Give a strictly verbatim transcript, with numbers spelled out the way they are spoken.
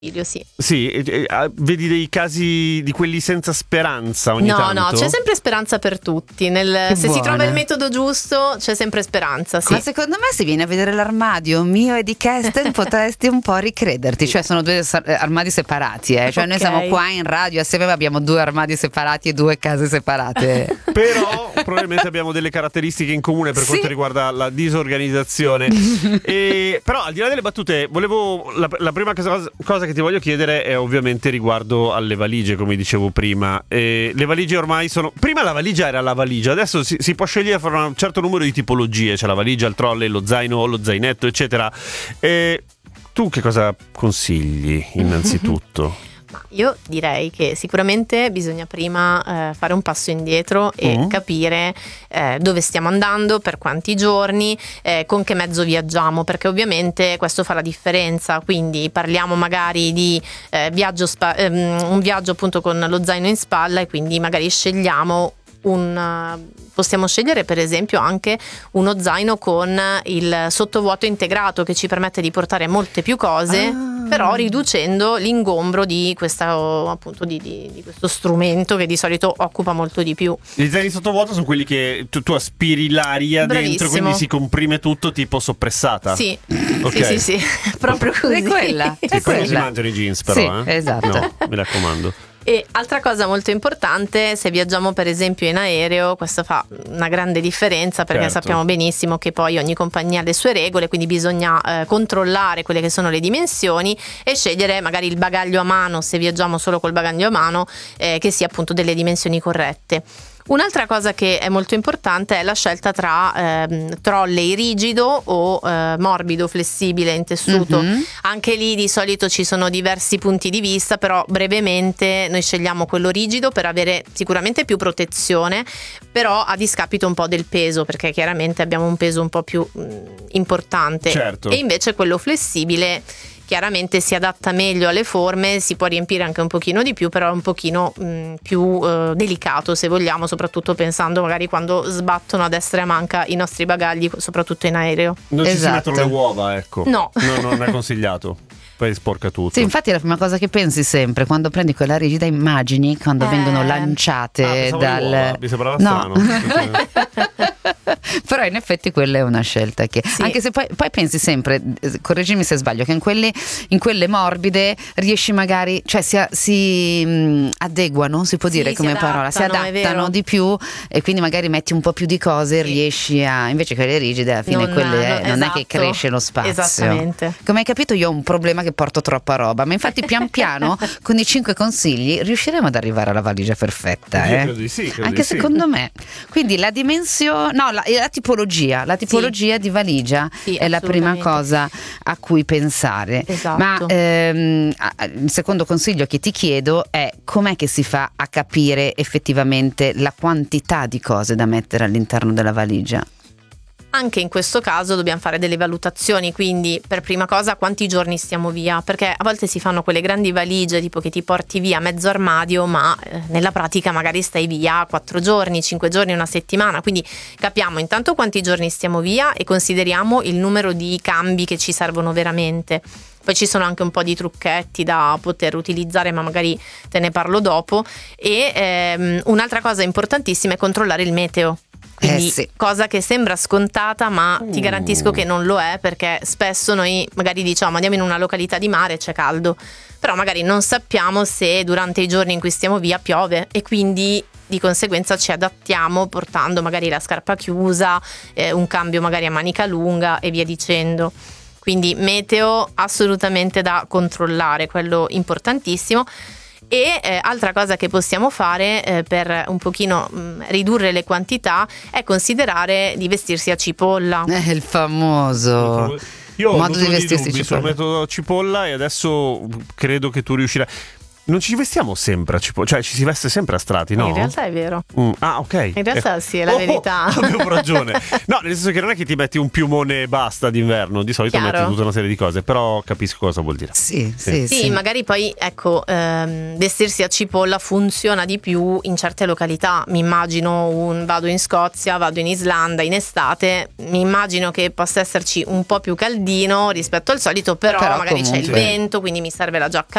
Sì. Sì, eh, eh, vedi dei casi di quelli senza speranza ogni no, tanto? No, no, c'è sempre speranza per tutti. Nel, se buona. si trova il metodo giusto, c'è sempre speranza. Sì. Ma secondo me, se vieni a vedere l'armadio mio e di Kesten, potresti un po' ricrederti. Cioè, sono due armadi separati, eh. Cioè, okay. Noi siamo qua in radio assieme, abbiamo due armadi separati e due case separate. Però probabilmente abbiamo delle caratteristiche in comune per sì. quanto riguarda la disorganizzazione. E, però, al di là delle battute, volevo la, la prima cosa, cosa che ti voglio chiedere è ovviamente riguardo alle valigie, come dicevo prima. E le valigie ormai sono... Prima la valigia era la valigia, adesso si, si può scegliere fra un certo numero di tipologie. C'è la valigia, il trolley, lo zaino, lo zainetto, eccetera. E tu che cosa consigli innanzitutto? Io direi che sicuramente bisogna prima eh, fare un passo indietro e mm. capire eh, dove stiamo andando, per quanti giorni, eh, con che mezzo viaggiamo, perché ovviamente questo fa la differenza. Quindi parliamo magari di eh, viaggio spa- ehm, un viaggio appunto con lo zaino in spalla, e quindi magari scegliamo un possiamo scegliere per esempio anche uno zaino con il sottovuoto integrato, che ci permette di portare molte più cose, ah. però riducendo l'ingombro di questa appunto di, di, di questo strumento che di solito occupa molto di più. Gli zaini sottovuoto sono quelli che tu, tu aspiri l'aria Bravissimo. dentro, quindi si comprime tutto tipo soppressata. Sì, okay. sì, sì, sì, proprio così. È quella. È è quello quella. si mangiano i jeans però, sì, eh? Esatto. No, mi raccomando. E altra cosa molto importante, se viaggiamo per esempio in aereo, questo fa una grande differenza, perché certo. sappiamo benissimo che poi ogni compagnia ha le sue regole, quindi bisogna eh, controllare quelle che sono le dimensioni e scegliere magari il bagaglio a mano, se viaggiamo solo col bagaglio a mano, eh, che sia appunto delle dimensioni corrette. Un'altra cosa che è molto importante è la scelta tra ehm, trolley rigido o eh, morbido, flessibile, in tessuto. Mm-hmm. Anche lì di solito ci sono diversi punti di vista, però brevemente noi scegliamo quello rigido per avere sicuramente più protezione, però a discapito un po' del peso, perché chiaramente abbiamo un peso un po' più mh, importante. Certo. E invece quello flessibile chiaramente si adatta meglio alle forme, si può riempire anche un pochino di più, però è un pochino mh, più eh, delicato, se vogliamo, soprattutto pensando magari quando sbattono a destra e a manca i nostri bagagli, soprattutto in aereo. Non esatto. ci si mettono le uova, ecco. No. No, non è consigliato. Poi sporca tutto. Sì, infatti è la prima cosa che pensi sempre quando prendi quella rigida, immagini quando eh. vengono lanciate ah, dal mi sembrava no. strano. Però in effetti quella è una scelta che sì. anche se poi, poi pensi sempre, correggimi se sbaglio, che in quelle, in quelle morbide riesci magari, cioè si, si mh, adeguano, si può sì, dire come si parola, si adattano di più, e quindi magari metti un po' più di cose e sì. riesci a, invece quelle rigide alla fine non, quelle no, è, non esatto. è che cresce lo spazio. Esattamente. Come hai capito, io ho un problema che porto troppa roba, ma infatti pian piano con i cinque consigli riusciremo ad arrivare alla valigia perfetta, eh? Credo di sì, credo anche di sì. secondo me. Quindi la dimensione, no, la, la tipologia, la tipologia sì. di valigia sì, è la prima cosa a cui pensare. Esatto. Ma ehm, il secondo consiglio che ti chiedo è: com'è che si fa a capire effettivamente la quantità di cose da mettere all'interno della valigia? Anche in questo caso dobbiamo fare delle valutazioni, quindi per prima cosa quanti giorni stiamo via, perché a volte si fanno quelle grandi valigie tipo che ti porti via mezzo armadio, ma eh, nella pratica magari stai via quattro giorni, cinque giorni, una settimana, quindi capiamo intanto quanti giorni stiamo via e consideriamo il numero di cambi che ci servono veramente. Poi ci sono anche un po' di trucchetti da poter utilizzare, ma magari te ne parlo dopo. E ehm, un'altra cosa importantissima è controllare il meteo. Quindi eh sì. cosa che sembra scontata, ma ti garantisco che non lo è, perché spesso noi magari diciamo andiamo in una località di mare, c'è caldo, però magari non sappiamo se durante i giorni in cui stiamo via piove, e quindi di conseguenza ci adattiamo portando magari la scarpa chiusa, eh, un cambio magari a manica lunga e via dicendo. Quindi meteo assolutamente da controllare, quello importantissimo. E eh, altra cosa che possiamo fare eh, per un pochino mh, ridurre le quantità è considerare di vestirsi a cipolla. Eh, il famoso Io ho modo di vestirsi dubbi cipolla. sul metodo cipolla, e adesso credo che tu riuscirai. non ci vestiamo sempre a Cipolla, cioè ci si veste sempre a strati, no? In realtà è vero. Mm, ah, ok. In realtà eh. sì, è la oh, verità. Oh, avevo ragione. No, nel senso che non è che ti metti un piumone e basta d'inverno, di solito Chiaro. metti tutta una serie di cose, però capisco cosa vuol dire. Sì, sì, Sì, sì. magari poi ecco, ehm, vestirsi a cipolla funziona di più in certe località. Mi immagino un vado in Scozia, vado in Islanda in estate, mi immagino che possa esserci un po' più caldino rispetto al solito, però, Però magari c'è il comunque- vento, quindi mi serve la giacca